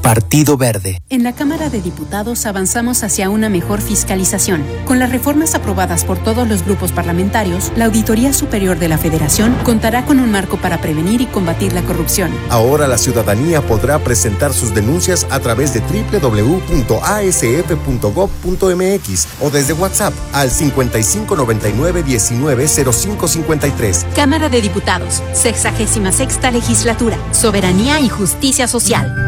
Partido Verde. En la Cámara de Diputados avanzamos hacia una mejor fiscalización. Con las reformas aprobadas por todos los grupos parlamentarios, la Auditoría Superior de la Federación contará con un marco para prevenir y combatir la corrupción. Ahora la ciudadanía podrá presentar sus denuncias a través de www.asf.gov.mx o desde WhatsApp al 5599-190553. Cámara de Diputados, 66ª Legislatura, Soberanía y Justicia Social.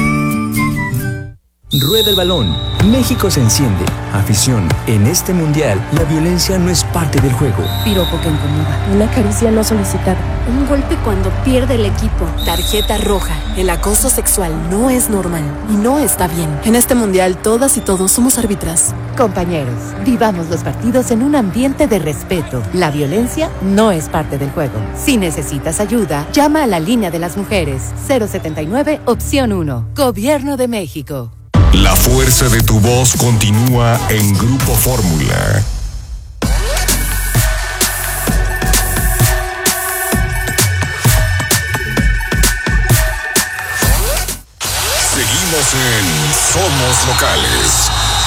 Rueda el balón. México se enciende. Afición. En este mundial, la violencia no es parte del juego. Piropo que incomoda. Una caricia no solicitada. Un golpe cuando pierde el equipo. Tarjeta roja. El acoso sexual no es normal y no está bien. En este mundial, todas y todos somos árbitras. Compañeros, vivamos los partidos en un ambiente de respeto. La violencia no es parte del juego. Si necesitas ayuda, llama a la línea de las mujeres. 079, opción 1. Gobierno de México. La fuerza de tu voz continúa en Grupo Fórmula. Seguimos en Somos Locales.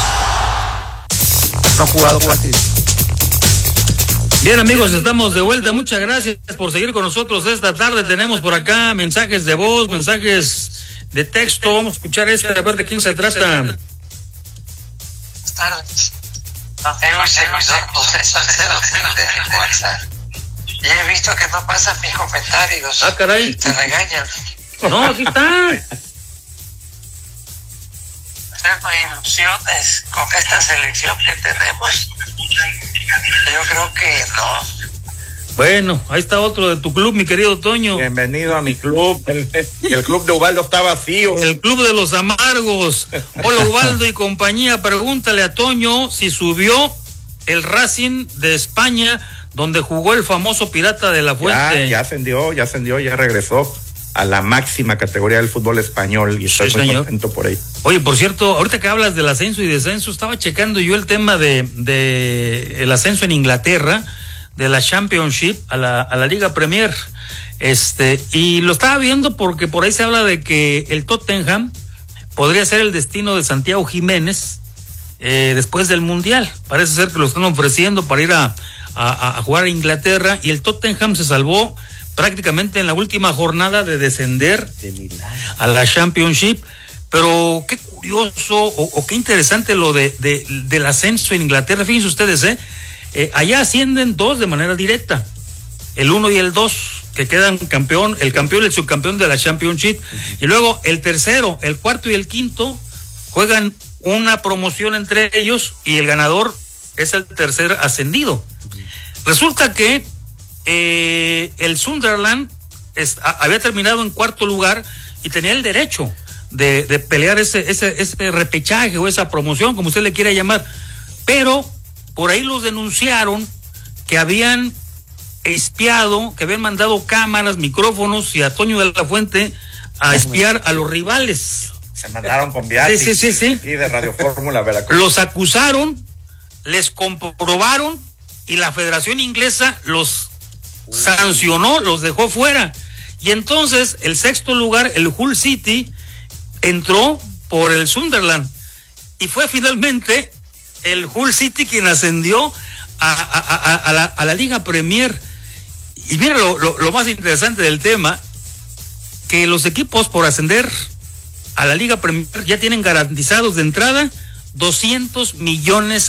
No jugado gratis. Bien, amigos, estamos de vuelta. Muchas gracias por seguir con nosotros esta tarde. Tenemos por acá mensajes de voz, mensajes de texto. Vamos a escuchar a ver de quién se trata. Buenas tardes. No tengo seguidor de fuerza. Y he visto que no pasan mis comentarios. Ah, caray. Te regañan. No, aquí está. Tengo ilusiones con esta selección que tenemos. Yo creo que no. Bueno, ahí está otro de tu club, mi querido Toño. Bienvenido a mi club. El club de Ubaldo está vacío. El club de los amargos. Hola, Ubaldo y compañía. Pregúntale a Toño si subió el Racing de España, donde jugó el famoso Pirata de la Fuente. Ya ascendió, ya regresó a la máxima categoría del fútbol español y estoy muy contento por ahí. Oye, por cierto, ahorita que hablas del ascenso y descenso, estaba checando yo el tema de el ascenso en Inglaterra, de la Championship a la Liga Premier, y lo estaba viendo porque por ahí se habla de que el Tottenham podría ser el destino de Santiago Jiménez después del Mundial. Parece ser que lo están ofreciendo para ir a jugar a Inglaterra, y el Tottenham se salvó prácticamente en la última jornada de descender a la Championship. Pero qué curioso o qué interesante lo del ascenso en Inglaterra. Fíjense ustedes, allá ascienden dos de manera directa, el 1 y el 2, que quedan campeón, el campeón y el subcampeón de la Championship, y luego el tercero, el cuarto y el quinto juegan una promoción entre ellos, y el ganador es el tercer ascendido. Resulta que el Sunderland había terminado en cuarto lugar y tenía el derecho de pelear ese repechaje o esa promoción, como usted le quiera llamar, pero por ahí los denunciaron que habían espiado, que habían mandado cámaras, micrófonos y a Toño de la Fuente a espiar a los rivales. Se mandaron con viajes. Sí. Y de Radio Fórmula Veracruz. Los acusaron, les comprobaron, y la Federación Inglesa los sancionó, los dejó fuera. Y entonces el sexto lugar, el Hull City, entró por el Sunderland, y fue finalmente el Hull City quien ascendió a la Liga Premier. Y mira lo más interesante del tema, que los equipos por ascender a la Liga Premier ya tienen garantizados de entrada $200 millones.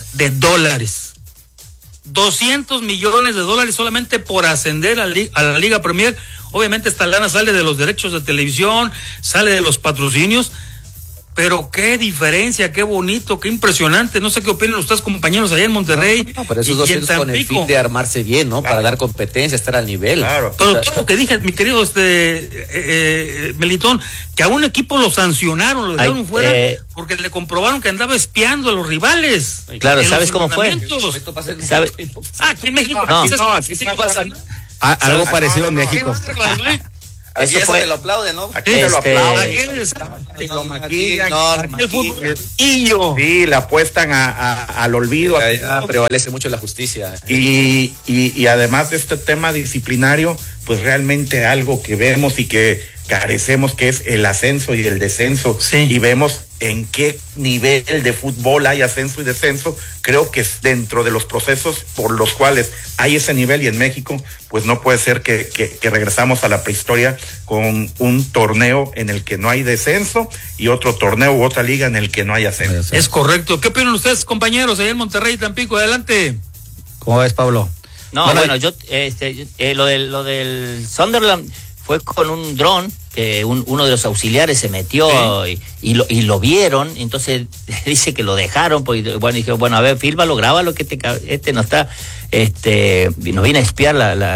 $200 millones solamente por ascender a la Liga Premier. Obviamente esta lana sale de los derechos de televisión, sale de los patrocinios, pero qué diferencia, qué bonito, qué impresionante. No sé qué opinan ustedes, compañeros, allá en Monterrey. No, pero esos 200 con el fin de armarse bien, ¿no? Claro. Para dar competencia, estar al nivel. Claro. Pero todo lo que dije, mi querido Melitón, que a un equipo lo sancionaron, lo dejaron fuera, porque le comprobaron que andaba espiando a los rivales. Claro, ¿sabes cómo fue? ¿Sabes? Aquí en México. No, aquí sí pasa. Algo parecido en México. Eso fue, lo aplaude, ¿no? Aquí se lo aplauden. Lo maquillan. Sí, le apuestan al olvido. Prevalece mucho la justicia. Y además de este tema disciplinario, pues realmente algo que vemos y que carecemos, que es el ascenso y el descenso, y vemos en qué nivel de fútbol hay ascenso y descenso. Creo que dentro de los procesos por los cuales hay ese nivel, y en México pues no puede ser que regresamos a la prehistoria con un torneo en el que no hay descenso y otro torneo u otra liga en el que no hay ascenso. Es correcto. ¿Qué opinan ustedes, compañeros, allá en Monterrey, Tampico? Adelante. ¿Cómo ves, Pablo? No, bueno, yo lo del Sunderland fue con un dron que uno de los auxiliares se metió y lo vieron, entonces dice que lo dejaron, porque bueno, dije, bueno, a ver, fílmalo, grábalo, que no está, nos viene a espiar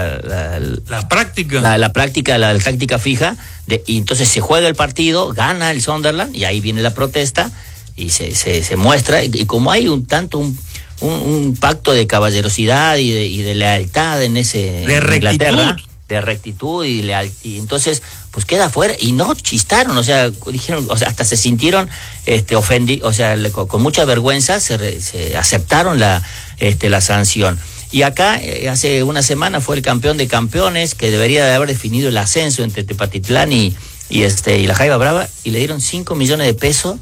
la práctica. La práctica, la táctica fija, y entonces se juega el partido, gana el Sunderland, y ahí viene la protesta, y se muestra, y como hay un pacto de caballerosidad y de lealtad en Inglaterra, de rectitud y lealtad, y entonces pues queda fuera, y no chistaron, o sea, dijeron, o sea, hasta se sintieron ofendidos, o sea, con mucha vergüenza se aceptaron la sanción. Y acá hace una semana fue el campeón de campeones, que debería de haber definido el ascenso entre Tepatitlán y la Jaiba Brava, y le dieron 5 millones de pesos.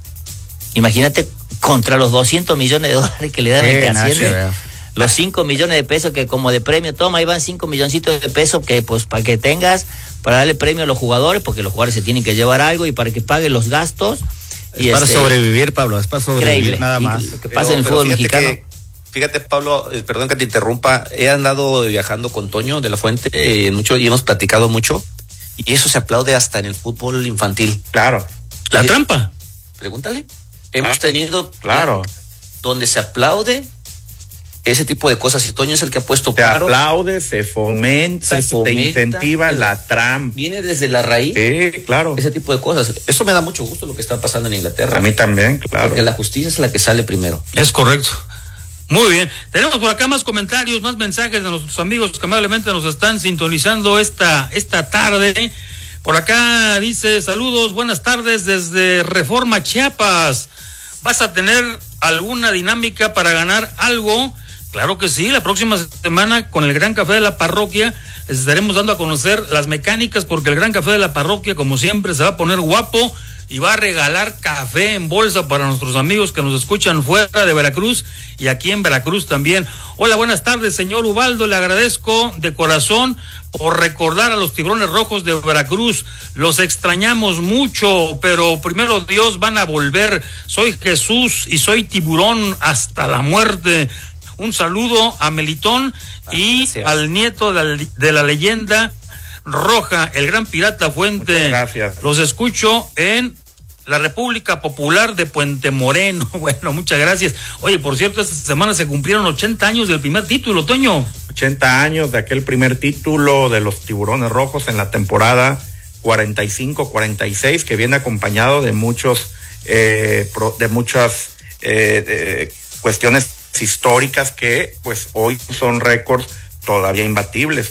Imagínate, contra los 200 millones de dólares que le dan el que asciende. Los 5 millones de pesos que como de premio, toma, ahí van 5 milloncitos de pesos que pues para que tengas, para darle premio a los jugadores, porque los jugadores se tienen que llevar algo, y para que paguen los gastos. Es para sobrevivir, Pablo, es para sobrevivir, nada más. Lo que pasa en el fútbol mexicano. Fíjate, Pablo, perdón que te interrumpa, he andado viajando con Toño de la Fuente mucho y hemos platicado mucho, y eso se aplaude hasta en el fútbol infantil. Claro. La trampa. Pregúntale. Hemos tenido donde se aplaude ese tipo de cosas, y Toño es el que ha puesto claro. Se aplaude, se fomenta, te incentiva la trampa. Viene desde la raíz. Sí, claro. Ese tipo de cosas. Eso me da mucho gusto lo que está pasando en Inglaterra. A mí también, claro. Porque la justicia es la que sale primero. Es correcto. Muy bien. Tenemos por acá más comentarios, más mensajes de nuestros amigos que amablemente nos están sintonizando esta tarde. Por acá dice, saludos, buenas tardes desde Reforma, Chiapas. ¿Vas a tener alguna dinámica para ganar algo? Claro que sí, la próxima semana con el Gran Café de la Parroquia les estaremos dando a conocer las mecánicas, porque el Gran Café de la Parroquia, como siempre, se va a poner guapo y va a regalar café en bolsa para nuestros amigos que nos escuchan fuera de Veracruz y aquí en Veracruz también. Hola, buenas tardes, señor Ubaldo, le agradezco de corazón por recordar a los Tiburones Rojos de Veracruz. Los extrañamos mucho, pero primero Dios, van a volver. Soy Jesús y soy tiburón hasta la muerte. Un saludo a Melitón y al nieto de la leyenda roja, el gran Pirata Fuente. Muchas gracias. Los escucho en la República Popular de Puente Moreno. Bueno, muchas gracias. Oye, por cierto, esta semana se cumplieron 80 años del primer título, Toño. 80 años de aquel primer título de los Tiburones Rojos en la temporada 45-46, que viene acompañado de muchas cuestiones históricas que pues hoy son récords todavía imbatibles.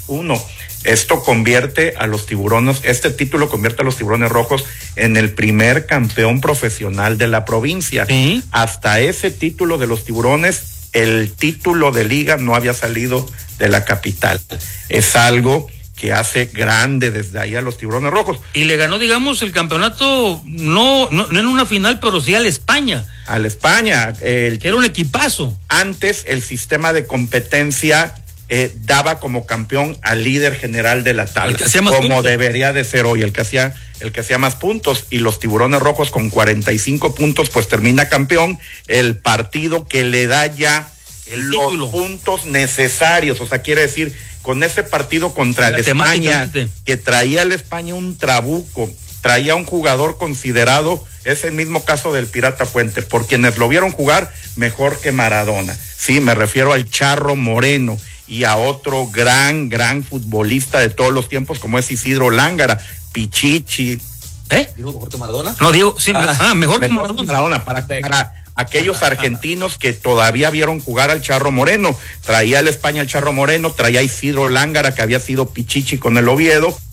Este título convierte a los Tiburones Rojos en el primer campeón profesional de la provincia. ¿Sí? Hasta ese título de los Tiburones, el título de liga no había salido de la capital. Es algo que hace grande desde ahí a los Tiburones Rojos. Y le ganó, digamos, el campeonato, no en una final, pero sí al España. Que era un equipazo. Antes el sistema de competencia daba como campeón al líder general de la tabla, como debería de ser hoy, el que hacía más puntos, y los Tiburones Rojos con 45 puntos pues termina campeón, el partido que le da ya los puntos necesarios, o sea, quiere decir, con ese partido contra el España, que traía al España un trabuco, traía un jugador considerado, es el mismo caso del Pirata Fuente, por quienes lo vieron jugar mejor que Maradona. Sí, me refiero al Charro Moreno y a otro gran futbolista de todos los tiempos como es Isidro Lángara, Pichichi. ¿Dijo mejor que Maradona? No, digo, sí, mejor que Maradona. Para aquellos argentinos que todavía vieron jugar al Charro Moreno, traía al España al Charro Moreno, traía a Isidro Lángara, que había sido Pichichi con el Oviedo,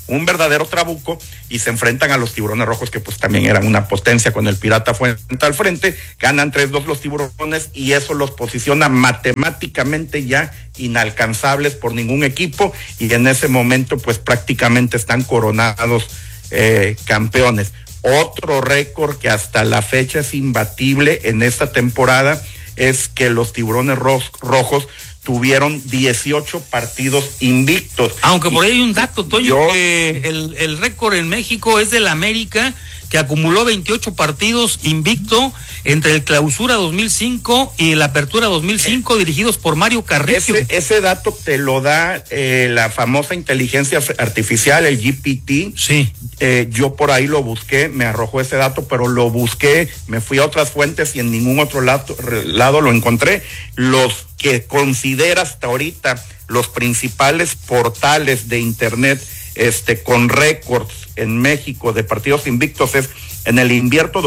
un verdadero trabuco, y se enfrentan a los Tiburones Rojos, que pues también eran una potencia con el Pirata Fuente al frente. Ganan 3-2 los Tiburones, y eso los posiciona matemáticamente ya inalcanzables por ningún equipo, y en ese momento pues prácticamente están coronados campeones. Otro récord que hasta la fecha es imbatible en esta temporada es que los Tiburones Rojos tuvieron 18 partidos invictos. Aunque por ahí hay un dato, Toño, que el récord en México es del América, que acumuló 28 partidos invicto entre el Clausura 2005 y la Apertura 2005, dirigidos por Mario Carrillo. Ese dato te lo da la famosa inteligencia artificial, el GPT. Sí. Yo por ahí lo busqué, me arrojó ese dato, pero lo busqué, me fui a otras fuentes y en ningún otro lado lo encontré. Los que considera hasta ahorita los principales portales de internet con récords en México de partidos invictos es en el invierno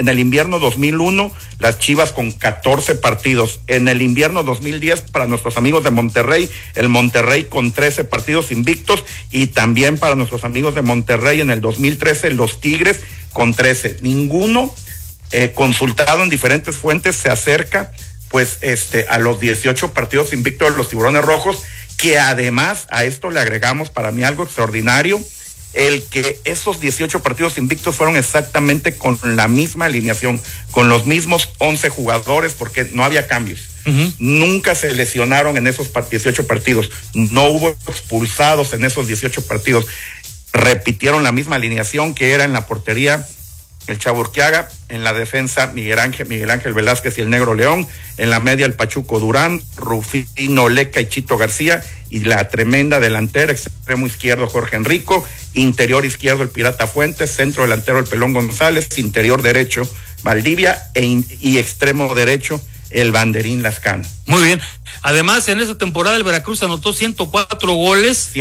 2001 las Chivas con 14 partidos, en el invierno 2010 para nuestros amigos de Monterrey, el Monterrey con 13 partidos invictos, y también para nuestros amigos de Monterrey en el 2013 los Tigres con 13. Ninguno consultado en diferentes fuentes se acerca pues a los 18 partidos invictos de los Tiburones Rojos, que además a esto le agregamos para mí algo extraordinario, el que esos 18 partidos invictos fueron exactamente con la misma alineación, con los mismos 11 jugadores, porque no había cambios. Uh-huh. Nunca se lesionaron en esos 18 partidos, no hubo expulsados en esos 18 partidos, repitieron la misma alineación, que era en la portería el Chavo Urquiaga, en la defensa Miguel Ángel Velázquez y el Negro León, en la media el Pachuco Durán, Rufino Leca y Chito García, y la tremenda delantera, extremo izquierdo Jorge Enrico, interior izquierdo el Pirata Fuentes, centro delantero el Pelón González, interior derecho Valdivia y extremo derecho el Banderín Lascano. Muy bien. Además, en esa temporada el Veracruz anotó 104 goles.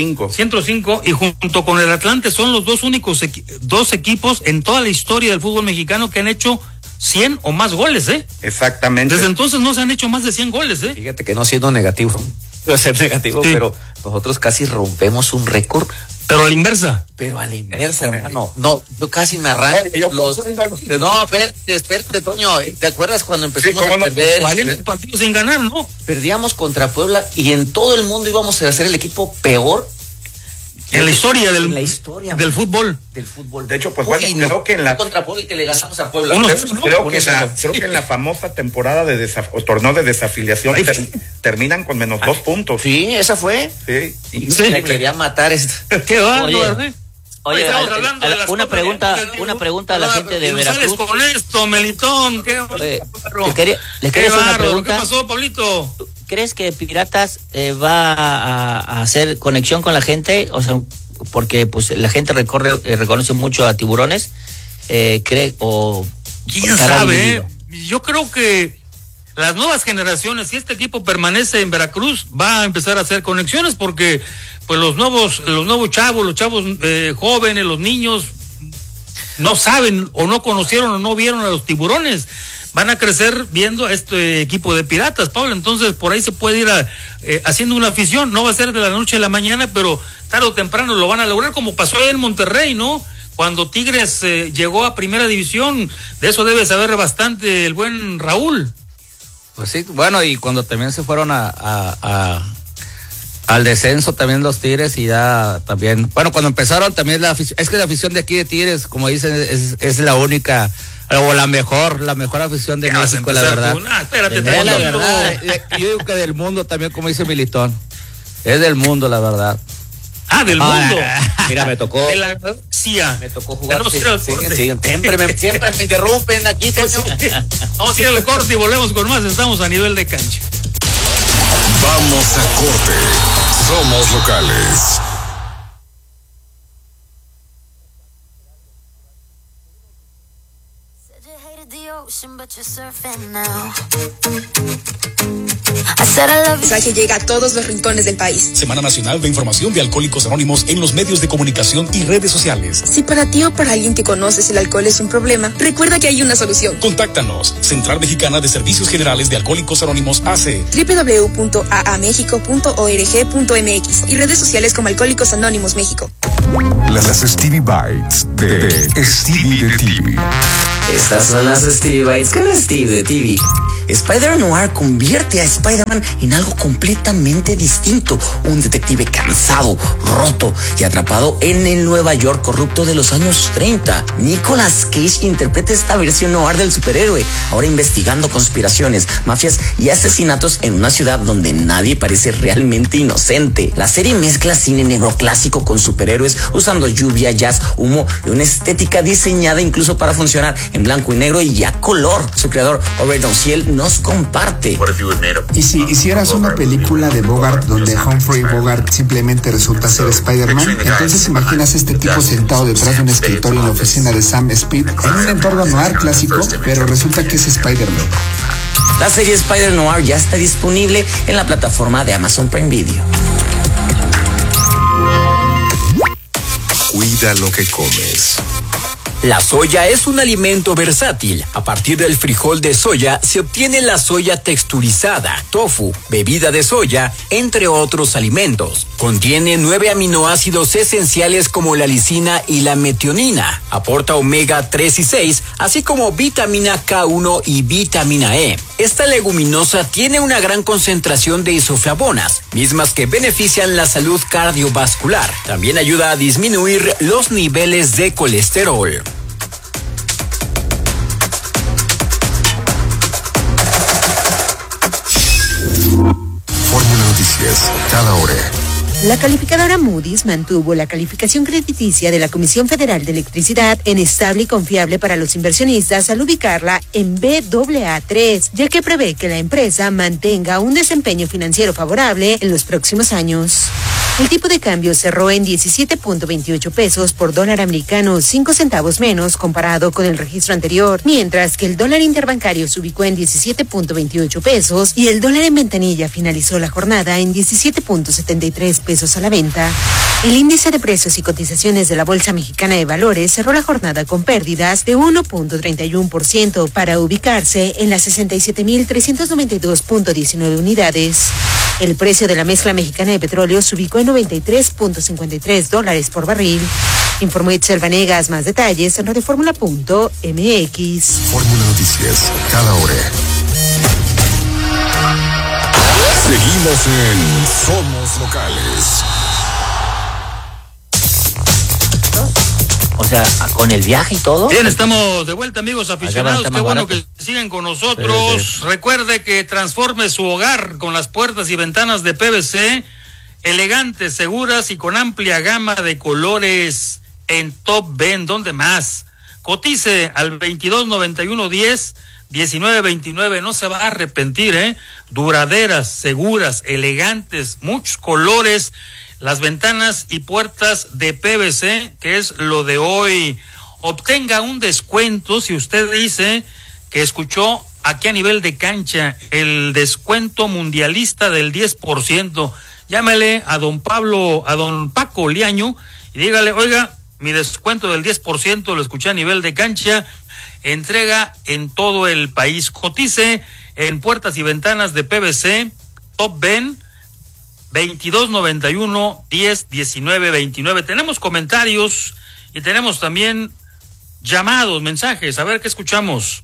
105. Y junto con el Atlante son los dos únicos dos equipos en toda la historia del fútbol mexicano que han hecho 100 o más goles, Exactamente. Desde entonces no se han hecho más de 100 goles, Fíjate que no siendo negativo, puede ser negativo, sí, pero nosotros casi rompemos un récord. Pero a la inversa. Hermano. No, yo casi me arranco. No, espérate, Toño. ¿Te acuerdas cuando empezamos a perder? Partidos sin ganar, ¿no? Perdíamos contra Puebla y en todo el mundo íbamos a ser el equipo peor. En la historia del fútbol. De hecho, pues bueno, creo que en la contra Puebla y que le ganamos a Puebla. Creo que en la famosa temporada o torneo de desafiliación terminan con menos 2 puntos. Sí, esa fue. Sí. Y me quería matar Qué bárbaro, Oye, una pregunta a la gente de Veracruz. Con esto, Melitón, les quería hacer una pregunta. ¿Qué pasó, Pablito? ¿Crees que Piratas va a hacer conexión con la gente? O sea, porque pues la gente reconoce mucho a Tiburones. ¿Cree o quién sabe? Yo creo que las nuevas generaciones, si este equipo permanece en Veracruz, va a empezar a hacer conexiones, porque pues los nuevos chavos, los chavos jóvenes, los niños no saben o no conocieron o no vieron a los Tiburones. Van a crecer viendo a este equipo de Piratas, Pablo. Entonces por ahí se puede ir haciendo una afición. No va a ser de la noche a la mañana, pero tarde o temprano lo van a lograr, como pasó ahí en Monterrey, ¿no? Cuando Tigres llegó a Primera División. De eso debe saber bastante el buen Raúl. Pues sí, bueno, y cuando también se fueron al descenso también los Tigres, y ya también, bueno, cuando empezaron también la afición de aquí de Tigres, como dicen, es la única o la mejor afición de México, la verdad. Espérate, la verdad, yo digo que del mundo también, como dice Militón, es del mundo, la verdad. Del mundo. Mira, me tocó. De la galaxia. Me tocó jugar. Siempre me interrumpen aquí. Vamos a ir al corte y volvemos con más. Estamos a nivel de cancha. Vamos a corte. Somos locales. El mensaje llega a todos los rincones del país. Semana Nacional de Información de Alcohólicos Anónimos en los medios de comunicación y redes sociales. Si para ti o para alguien que conoces el alcohol es un problema, recuerda que hay una solución. Contáctanos. Central Mexicana de Servicios Generales de Alcohólicos Anónimos AC. www.aamexico.org.mx y redes sociales como Alcohólicos Anónimos México. Las Stevie Bites de Stevie de TV. Estas son las Stevie Bites con Stevie de TV. Spider-Noir convierte a Spider-Man en algo completamente distinto. Un detective cansado, roto y atrapado en el Nueva York corrupto de los años 30. Nicolas Cage interpreta esta versión noir del superhéroe, ahora investigando conspiraciones, mafias y asesinatos en una ciudad donde nadie parece realmente inocente. La serie mezcla cine negro clásico con superhéroes, usando lluvia, jazz, humo y una estética diseñada incluso para funcionar en blanco y negro y a color. Su creador, Robert Downhill, nos comparte. ¿Y si hicieras una película de Bogart donde Humphrey Bogart simplemente resulta ser Spider-Man? Entonces imaginas este tipo sentado detrás de un escritorio en la oficina de Sam Speed en un entorno noir clásico, pero resulta que es Spider-Man. La serie Spider-Noir ya está disponible en la plataforma de Amazon Prime Video. Cuida lo que comes. La soya es un alimento versátil. A partir del frijol de soya se obtiene la soya texturizada, tofu, bebida de soya, entre otros alimentos. Contiene 9 aminoácidos esenciales como la lisina y la metionina. Aporta omega 3 y 6, así como vitamina K1 y vitamina E. Esta leguminosa tiene una gran concentración de isoflavonas, mismas que benefician la salud cardiovascular. También ayuda a disminuir los niveles de colesterol. Fórmula Noticias, cada hora. La calificadora Moody's mantuvo la calificación crediticia de la Comisión Federal de Electricidad en estable y confiable para los inversionistas al ubicarla en Baa3, ya que prevé que la empresa mantenga un desempeño financiero favorable en los próximos años. El tipo de cambio cerró en 17.28 pesos por dólar americano, 5 centavos menos comparado con el registro anterior, mientras que el dólar interbancario se ubicó en 17.28 pesos y el dólar en ventanilla finalizó la jornada en 17.73 pesos a la venta. El índice de precios y cotizaciones de la Bolsa Mexicana de Valores cerró la jornada con pérdidas de 1.31% para ubicarse en las 67.392.19 unidades. El precio de la mezcla mexicana de petróleo se ubicó en $93.53 por barril. Informó Itzel Vanegas. Más detalles en radioformula.mx. Fórmula Noticias, cada hora. Seguimos en Somos Locales. O sea, con el viaje y todo. Bien, estamos de vuelta, amigos aficionados. Qué bueno que siguen con nosotros. Recuerde que transforme su hogar con las puertas y ventanas de PVC, elegantes, seguras y con amplia gama de colores en Top Ben. ¿Dónde más? Cotice al 229110-1929. No se va a arrepentir, ¿eh? Duraderas, seguras, elegantes, muchos colores. Las ventanas y puertas de PVC, que es lo de hoy. Obtenga un descuento si usted dice que escuchó aquí a nivel de cancha el descuento mundialista del 10%. Llámale a don Paco Liaño y dígale, oiga, mi descuento del 10% lo escuché a nivel de cancha. Entrega en todo el país. Cotice en puertas y ventanas de PVC, Top Ben, 2291-10-19-29. Tenemos comentarios y tenemos también llamados, mensajes. A ver qué escuchamos.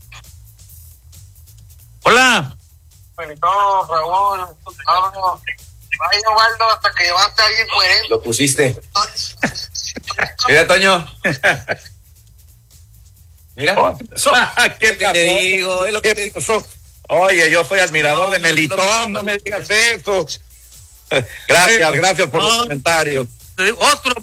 Hola. No, Raúl, vaya Waldo hasta que llevaste a alguien coherente. Lo pusiste. Mira, Toño. Mira. ¿Qué te digo? Es lo que te digo. Oye, yo soy admirador de Melitón, no me digas eso. Gracias por los comentarios. Otro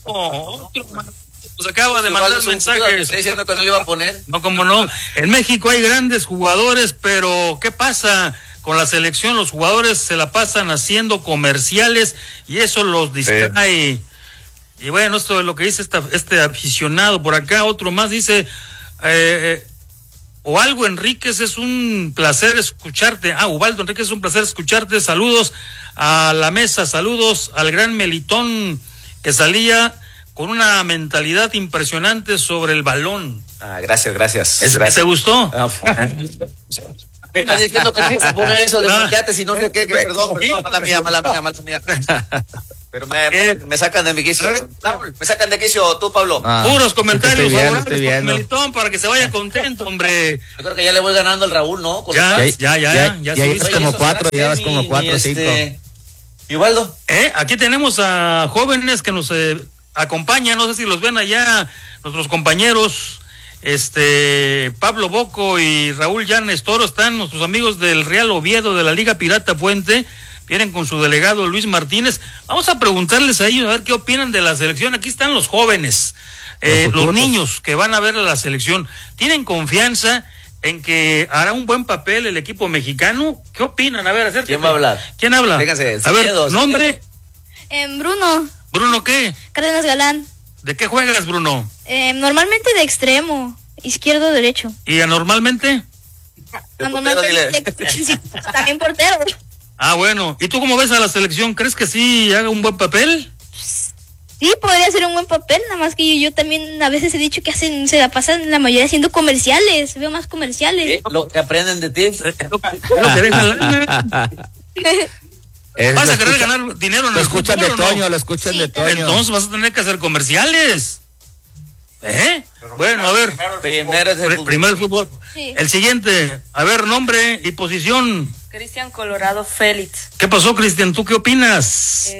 pues acaba de mandar mensajes. ¿Está diciendo que no le iba a poner? No, como no. En México hay grandes jugadores, pero ¿qué pasa con la selección? Los jugadores se la pasan haciendo comerciales y eso los distrae. Sí. Y bueno, esto es lo que dice este aficionado por acá. Otro más dice, Ubaldo Enríquez, es un placer escucharte. Ubaldo Enríquez, es un placer escucharte. Saludos a la mesa, saludos al gran Melitón, que salía con una mentalidad impresionante sobre el balón. Gracias. Gracias. ¿Te gustó? Estás diciendo que se pone eso de bloqueate si no sé qué, perdón, mala mía. Pero me sacan de mi quicio. Me sacan de quicio tú, Pablo. Puros comentarios favorables por Melitón para que se vaya contento, hombre. Yo creo que ya le voy ganando al Raúl, ¿no? Ya es como 4, ya vas como 4 o 5. ¿Y Waldo? Aquí tenemos a jóvenes que nos acompañan, no sé si los ven allá, nuestros compañeros, Pablo Boco y Raúl Llanes Toro, están nuestros amigos del Real Oviedo de la Liga Pirata Fuente. Vienen con su delegado Luis Martínez. Vamos a preguntarles a ellos a ver qué opinan de la selección. Aquí están los jóvenes, los niños que van a ver a la selección. ¿Tienen confianza en que hará un buen papel el equipo mexicano? ¿Qué opinan? A ver, acérquense. ¿Quién va a hablar? ¿Quién habla? Vénganse, a ver, nombre. Bruno. ¿Bruno qué? Cárdenas Galán. ¿De qué juegas, Bruno? Normalmente de extremo, izquierdo, derecho. ¿Y anormalmente? Normalmente también portero. Ah, bueno. ¿Y tú cómo ves a la selección? ¿Crees que sí haga un buen papel? Sí, podría ser un buen papel, nada más que yo también a veces he dicho que se la pasan la mayoría haciendo comerciales, veo más comerciales. Lo que aprenden de ti. Vas a querer ganar dinero en el escuchan de Toño, lo escuchan de Toño. Entonces vas a tener que hacer comerciales. Bueno, a ver. Primero el fútbol. Sí. El siguiente, a ver, nombre y posición. Cristian Colorado Félix. ¿Qué pasó, Cristian? ¿Tú qué opinas?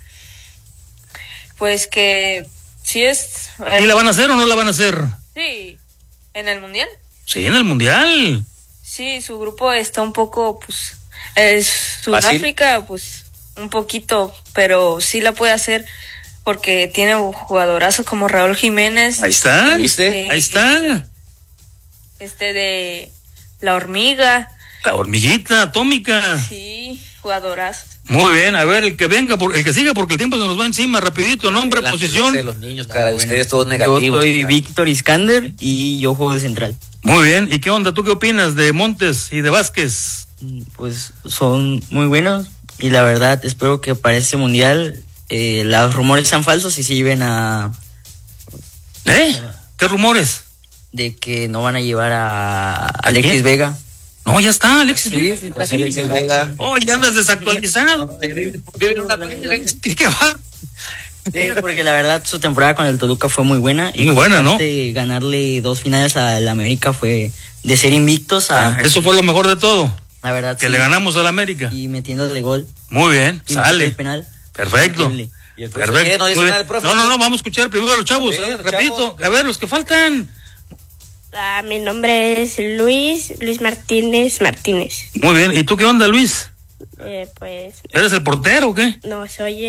Pues que sí es... ¿Y la van a hacer o no la van a hacer? Sí, ¿en el Mundial? Sí, en el Mundial. Sí, su grupo está un poco, pues... Sudáfrica, pues, un poquito, pero sí la puede hacer porque tiene jugadorazos como Raúl Jiménez. Ahí está, ¿viste? Ahí está. De La Hormiga. La hormiguita atómica. Sí, jugadorazos. Muy bien, a ver, el que venga, el que siga, porque el tiempo se nos va encima, rapidito, nombre, posición. De los niños, cara, ustedes todos negativos. Yo soy Víctor Iskander y yo juego de central. Muy bien, ¿y qué onda? ¿Tú qué opinas de Montes y de Vázquez? Pues son muy buenos y la verdad espero que para este mundial los rumores sean falsos y se lleven a... ¿Qué rumores? De que no van a llevar a Alexis Vega. No, ya está, Alexis Vega. Oh, ya andas desactualizado. ¿Qué va? Sí, porque la verdad su temporada con el Toluca fue muy buena. Muy buena, ¿no? Ganarle 2 finales al América fue de ser invictos a... eso fue lo mejor de todo. La verdad, que sí. Le ganamos al América. Y metiéndole gol. Muy bien, y sale. El penal. Perfecto. Perfecto. ¿No dice nada el profe? No, vamos a escuchar primero a los chavos. Repito, a ver, los que faltan. Mi nombre es Luis Martínez. Muy bien, ¿y tú qué onda, Luis? Pues... ¿Eres el portero o qué? No,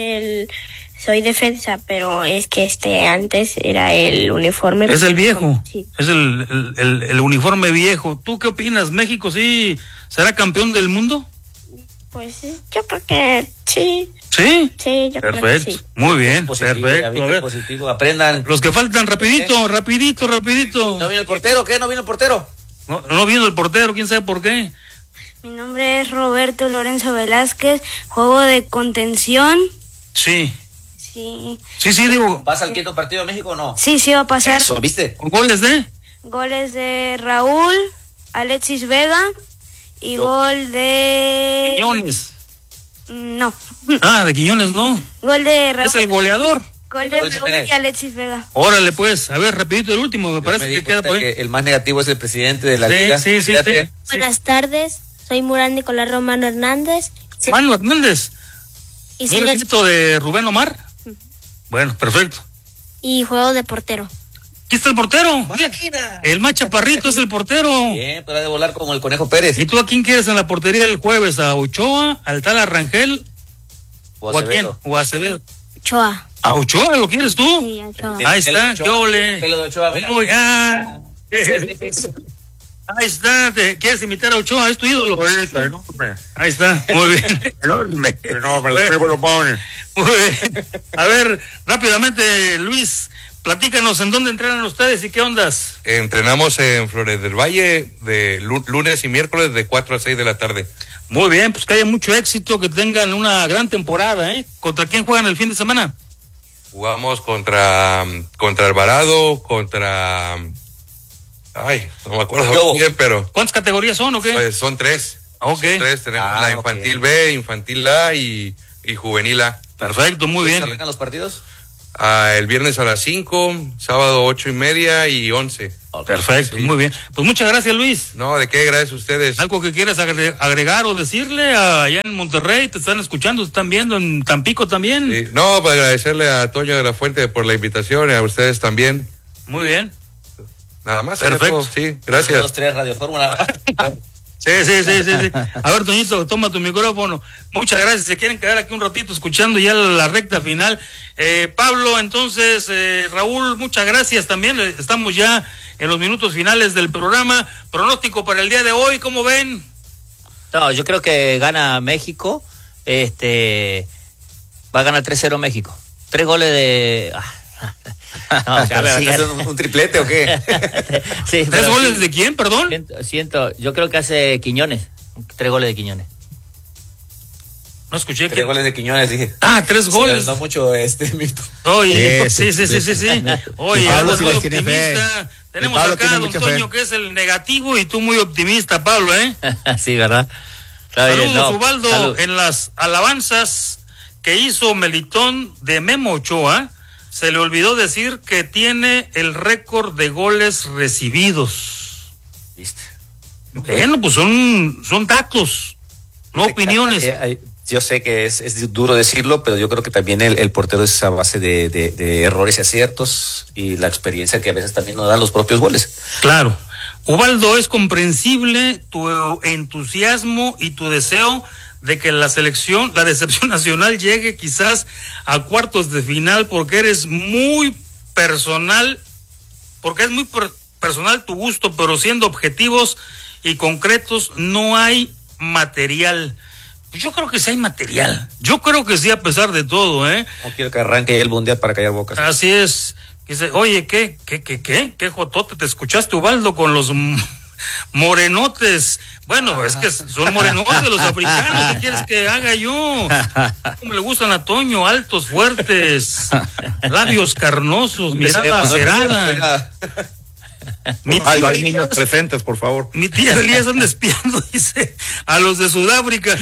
soy defensa, pero es que antes era el uniforme. Es el viejo. Sí. Es el uniforme viejo. ¿Tú qué opinas? ¿México sí será campeón del mundo? Pues yo creo que sí. ¿Sí? Sí, yo creo que sí. Muy bien, positivo, perfecto. A ver. Positivo. Aprendan. Los que faltan, rapidito. ¿No vino el portero? ¿Qué? ¿No vino el portero? No vino el portero, quién sabe por qué. Mi nombre es Roberto Lorenzo Velázquez, juego de contención. Sí. Sí, digo. ¿Pasa el quinto partido de México o no? Sí, va a pasar. Eso, ¿viste? ¿Goles de? Goles de Raúl, Alexis Vega y gol de... Quiñones. No. De Quiñones no. Gol de Raúl. Es el goleador. Gol de Raúl y Alexis Vega. Órale pues, a ver, repito el último, me parece que queda por ahí. El más negativo es el presidente de la liga. Sí. Buenas tardes, soy Murán Nicolás Romano Hernández. Mano Hernández. Y ¿No eres hijito de Rubén Omar? Bueno, perfecto. Y juego de portero. Aquí está el portero. El más chaparrito es el portero. Bien, para de volar como el Conejo Pérez. ¿Y tú a quién quieres en la portería el jueves? ¿A Ochoa, al tal Arrangel? ¿O a quién? ¿O a Acevedo? Ochoa. ¿A Ochoa lo quieres tú? Sí, Ochoa. Ahí está, doble. Pelo de Ochoa. Ahí está, ¿te quieres imitar a Ochoa? Es tu ídolo. Ahí está, muy bien. Muy bien. A ver, rápidamente, Luis, platícanos en dónde entrenan ustedes y qué ondas. Entrenamos en Flores del Valle de lunes y miércoles de 4 a 6 de la tarde. Muy bien, pues que haya mucho éxito, que tengan una gran temporada, ¿eh? ¿Contra quién juegan el fin de semana? Jugamos contra Alvarado, Ay, no me acuerdo bien, pero... ¿Cuántas categorías son o qué? Pues son 3. Ok. Son 3, tenemos la infantil B, infantil A y y Juvenil A. Perfecto, muy bien. ¿Arrancan los partidos? El viernes a las 5, sábado 8:30 y 11. Perfecto, sí. Muy bien. Pues muchas gracias, Luis. No, ¿de qué? Gracias a ustedes. ¿Algo que quieras agregar o decirle allá en Monterrey? ¿Te están escuchando? ¿Te están viendo en Tampico también? Sí. No, para agradecerle a Toño de la Fuente por la invitación y a ustedes también. Muy bien. Nada más. Perfecto. Sí, gracias. 2, 3, Radio Fórmula. Sí. A ver, Toñito, toma tu micrófono. Muchas gracias. Se quieren quedar aquí un ratito escuchando ya la recta final. Pablo, entonces, Raúl, muchas gracias también. Estamos ya en los minutos finales del programa. Pronóstico para el día de hoy, ¿cómo ven? No, yo creo que gana México. Va a ganar 3-0 México. 3 goles de... No, ¿un triplete o qué? Sí, ¿3 goles de quién, perdón? Yo creo que hace Quiñones. 3 goles de Quiñones. No escuché. 3 goles de Quiñones, dije. 3 goles. No mucho Mito. Oye, sí. Oye, algo muy optimista. Tenemos acá a don Toño, que es el negativo, y tú muy optimista, Pablo, ¿eh? Sí, ¿verdad? Saludos, Ubaldo, en las alabanzas que hizo Melitón de Memo Ochoa. Se le olvidó decir que tiene el récord de goles recibidos. ¿Viste? Bueno, pues son datos, no opiniones. Yo sé que es duro decirlo, pero yo creo que también el portero es a base de errores y aciertos y la experiencia que a veces también nos dan los propios goles. Claro. Ubaldo, es comprensible tu entusiasmo y tu deseo de que la decepción nacional llegue quizás a cuartos de final, porque eres muy personal, porque es muy personal tu gusto, pero siendo objetivos y concretos, no hay material. Yo creo que sí hay material. Yo creo que sí, a pesar de todo, ¿eh? No quiero que arranque el mundial para callar bocas. Así es. Dice, oye, ¿qué jotote te escuchaste, Ubaldo, con los morenotes? Bueno, es que son morenotes los africanos. ¿Qué quieres que haga yo? ¿Cómo le gustan a Toño? Altos, fuertes, labios carnosos, mirada acerada. Hay niños presentes, por favor. Mi tía Elías anda espiando, dice, a los de Sudáfrica.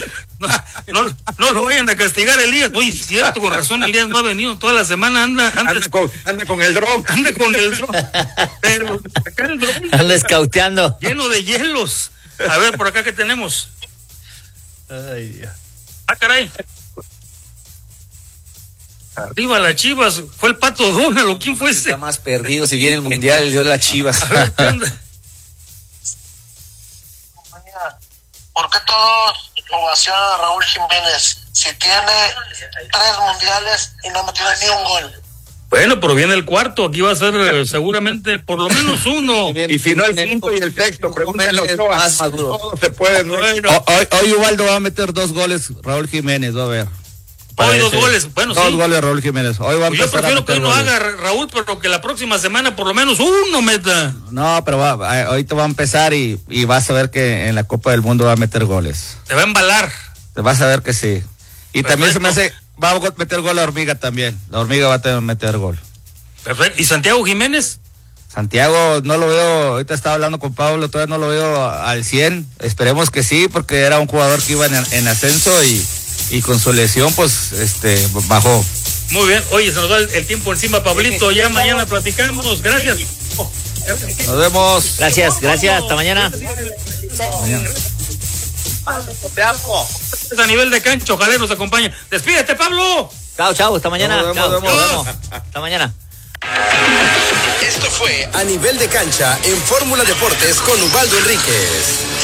No lo vayan a castigar, Elías. Oye, cierto, con razón, Elías no ha venido toda la semana. Anda con el dron. Anda con el dron. Pero acá el dron anda escauteando. Lleno de hielos. A ver, por acá, ¿qué tenemos? Ay, Dios. Caray. Arriba las Chivas, fue el Pato Donald, ¿quién fue ese? Está más perdido, si viene el mundial, dio las Chivas. ¿Por qué todos ovacionan a Raúl Jiménez si tiene 3 mundiales y no metió ni un gol? Bueno, pero viene el cuarto, aquí va a ser seguramente por lo menos uno. Y si no el quinto y el sexto, pregúntenle a Ochoa. Todo se puede. Bueno. Hoy Ubaldo va a meter 2 goles, Raúl Jiménez, va a ver. Hoy 2 goles, bueno, sí. 2 goles Raúl Jiménez. Hoy va a yo prefiero que hoy no haga Raúl, pero que la próxima semana por lo menos uno meta. No, pero ahorita va a empezar y vas a ver que en la Copa del Mundo va a meter goles. Te va a embalar. Te vas a ver que sí. Y perfecto. También se me hace, va a meter gol la Hormiga también. La Hormiga va a meter gol. Perfecto. ¿Y Santiago Jiménez? Santiago no lo veo, ahorita estaba hablando con Pablo, todavía no lo veo al 100. Esperemos que sí, porque era un jugador que iba en ascenso y con su lesión pues bajó. Muy bien, oye, se nos va el tiempo encima, Pablito, ya mañana platicamos, gracias. Nos vemos. Gracias, hasta mañana. Te amo. A nivel de cancha, ojalá nos acompañe. Despídete, Pablo. Chao, hasta mañana. Nos vemos. Hasta mañana. Esto fue A Nivel de Cancha en Fórmula Deportes con Ubaldo Enríquez.